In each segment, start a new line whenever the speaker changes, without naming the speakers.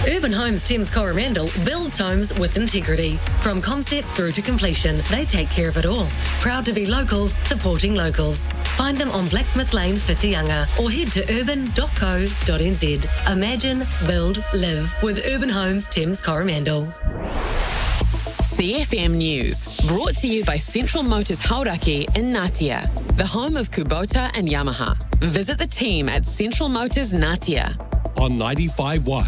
Urban Homes Thames Coromandel builds homes with integrity. From concept through to completion, they take care of it all. Proud to be locals, supporting locals. Find them on Blacksmith Lane, Whitianga, or head to urban.co.nz. Imagine, build, live with Urban Homes Thames Coromandel.
CFM News, brought to you by Central Motors Hauraki in Ngatea, the home of Kubota and Yamaha. Visit the team at Central Motors Ngatea.
On 95.1,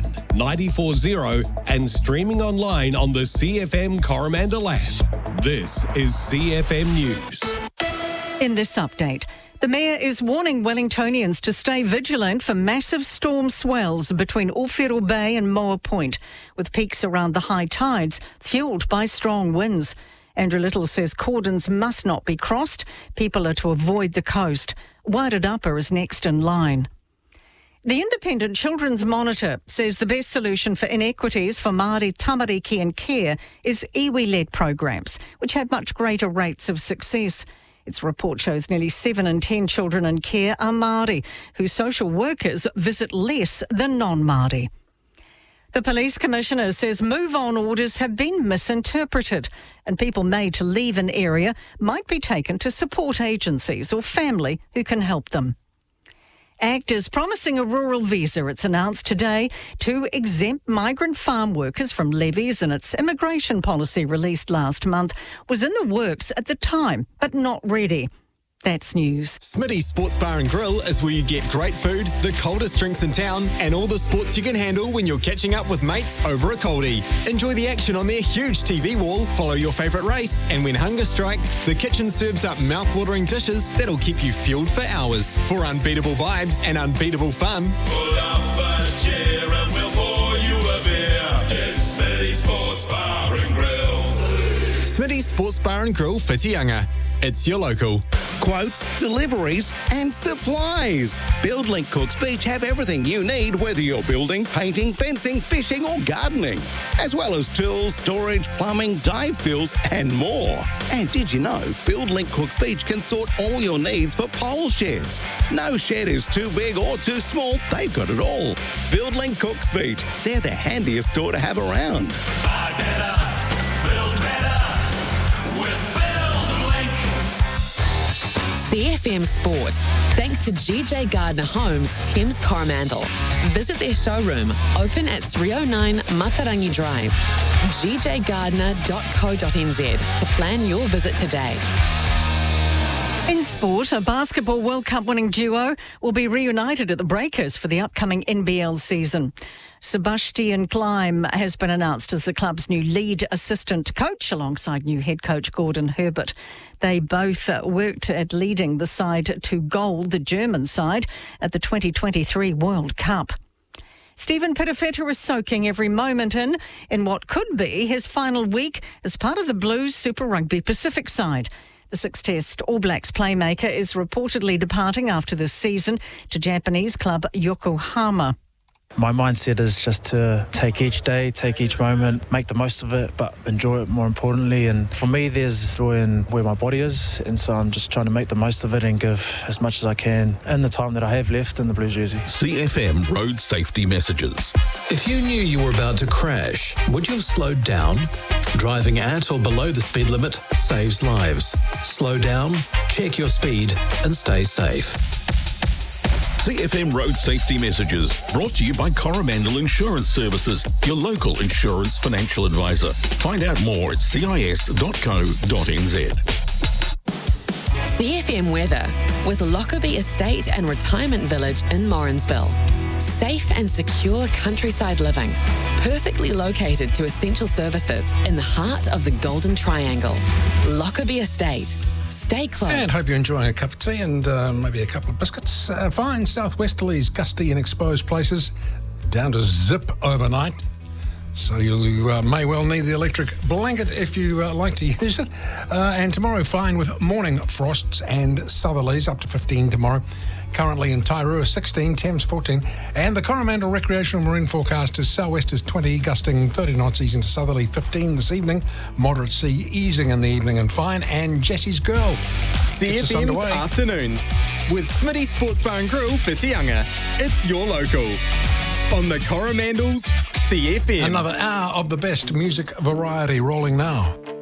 94.0 and streaming online on the CFM Coromandel app. This is CFM News.
In this update, the Mayor is warning Wellingtonians to stay vigilant for massive storm swells between Ōwhiro Bay and Moa Point, with peaks around the high tides fuelled by strong winds. Andrew Little says cordons must not be crossed. People are to avoid the coast. Wairarapa is next in line. The Independent Children's Monitor says the best solution for inequities for Māori tamariki and care is iwi-led programs, which have much greater rates of success. Its report shows nearly 7 in 10 children in care are Māori, whose social workers visit less than non-Māori. The Police Commissioner says move-on orders have been misinterpreted and people made to leave an area might be taken to support agencies or family who can help them. ACT is promising a rural visa, it's announced today, to exempt migrant farm workers from levies, and its immigration policy released last month was in the works at the time, but not ready. That's news.
Smitty's Sports Bar and Grill is where you get great food, the coldest drinks in town, and all the sports you can handle when you're catching up with mates over a coldie. Enjoy the action on their huge TV wall, follow your favourite race, and when hunger strikes, the kitchen serves up mouth-watering dishes that'll keep you fueled for hours. For unbeatable vibes and unbeatable fun,
pull up a chair and we'll pour you a beer. It's Smitty's Sports Bar and Grill.
Smitty's Sports Bar and Grill, Whitianga. It's your local.
Quotes, deliveries and supplies. BuildLink Cooks Beach have everything you need, whether you're building, painting, fencing, fishing or gardening, as well as tools, storage, plumbing, dive fills and more. And did you know BuildLink Cooks Beach can sort all your needs for pole sheds? No shed is too big or too small, they've got it all. BuildLink Cooks Beach, they're the handiest store to have around.
Buy better, build better with BuildLink.
CFM Sport, thanks to GJ Gardner Homes, Thames Coromandel. Visit their showroom, open at 309 Matarangi Drive, gjgardner.co.nz to plan your visit today.
In sport, a Basketball World Cup winning duo will be reunited at the Breakers for the upcoming NBL season. Sebastian Klein has been announced as the club's new lead assistant coach alongside new head coach Gordon Herbert. They both worked at leading the side to gold, the German side, at the 2023 World Cup. Stephen Perofeta is soaking every moment in what could be his final week as part of the Blues Super Rugby Pacific side. The six-test All Blacks playmaker is reportedly departing after this season to Japanese club Yokohama.
My mindset is just to take each day, take each moment, make the most of it, but enjoy it more importantly. And for me, there's joy in where my body is, and so I'm just trying to make the most of it and give as much as I can in the time that I have left in the Blues jersey.
CFM Road Safety Messages.
If you knew you were about to crash, would you have slowed down? Driving at or below the speed limit saves lives. Slow down, check your speed, and stay safe.
CFM Road Safety Messages, brought to you by Coromandel Insurance Services, your local insurance financial advisor. Find out more at cis.co.nz.
CFM Weather, with Lockerbie Estate and Retirement Village in Morrinsville. Safe and secure countryside living, perfectly located to essential services in the heart of the Golden Triangle. Lockerbie Estate. Stay close.
And hope you're enjoying a cup of tea and maybe a couple of biscuits. Fine southwesterlies, gusty and exposed places, down to zip overnight. So you may well need the electric blanket if you like to use it. And tomorrow, fine with morning frosts and southerlies, up to 15 tomorrow. Currently in Tairua, 16, Thames 14. And the Coromandel Recreational Marine forecast is southwest is 20, gusting 30 knots, easing to southerly 15 this evening. Moderate sea easing in the evening and fine. And Jesse's Girl.
CFM's Afternoons with Smitty Sports Bar and Grill, Whitianga. It's your local. On the Coromandel's CFM.
Another hour of the best music variety rolling now.